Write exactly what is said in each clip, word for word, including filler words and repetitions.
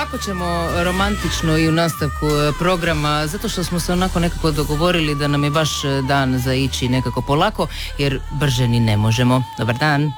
jako ćemo romantično i u nastavku programa, zato što smo se onako nekako dogovorili da nam je baš dan za ići nekako polako, jer brže ni ne možemo. Dobar dan.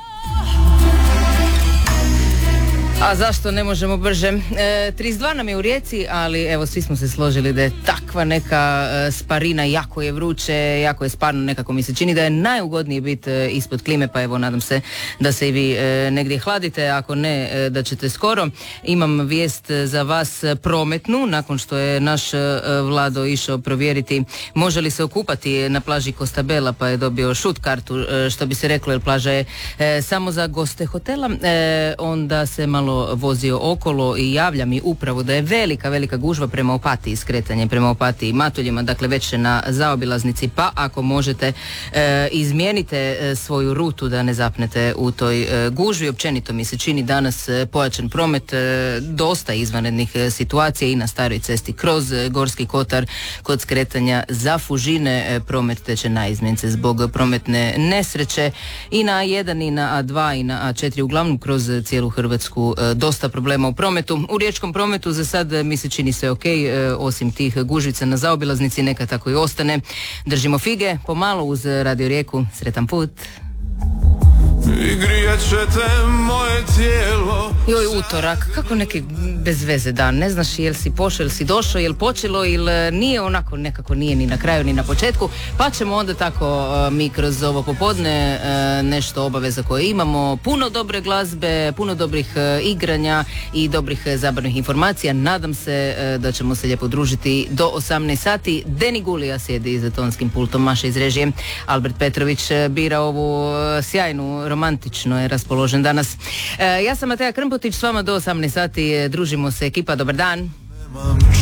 A zašto ne možemo brže? E, trideset dva nam je u Rijeci, ali evo svi smo se složili da je takva neka e, sparina, jako je vruće, jako je sparno, nekako mi se čini da je najugodnije biti e, ispod klime, pa evo nadam se da se i vi e, negdje hladite, ako ne e, da ćete skoro. Imam vijest za vas prometnu, nakon što je naš e, Vlado išao provjeriti može li se okupati na plaži Costabella, pa je dobio šut kartu, e, što bi se reklo, jer plaža je e, samo za goste hotela, e, onda se malo vozio okolo i javlja mi upravo da je velika, velika gužva prema Opatiji, skretanje prema Opatiji i Matuljima, dakle već na zaobilaznici, pa ako možete e, izmijenite e, svoju rutu da ne zapnete u toj e, gužvi. Općenito mi se čini danas e, pojačan promet, e, dosta izvanrednih e, situacija i na staroj cesti kroz e, Gorski kotar kod skretanja za Fužine, e, promet teče na izmjence zbog prometne nesreće i na A jedan i na A dva i na A četiri, uglavnom kroz cijelu Hrvatsku dosta problema u prometu. U riječkom prometu za sad mi se čini sve ok, e, osim tih gužvica na zaobilaznici, neka tako i ostane. Držimo fige, pomalo uz Radio Rijeku. Sretan put. I grijet ćete moje tijelo. Joj, utorak, kako neki bez veze dan, ne znaš jel si pošao, jel si došao, jel počelo ili nije, onako nekako nije ni na kraju ni na početku, pa ćemo onda tako uh, mi kroz ovo popodne uh, nešto obaveza koje imamo, puno dobre glazbe, puno dobrih uh, igranja i dobrih uh, zabavnih informacija. Nadam se uh, da ćemo se lijepo družiti do osamnaest sati. Deni Gulija sjedi za tonskim pultom, Maša iz režije, Albert Petrović uh, bira ovu uh, sjajnu, romantično je raspoložen danas. E, ja sam Mateja Krmpotić, s vama do osamnaest sati, družimo se, ekipa, dobar dan.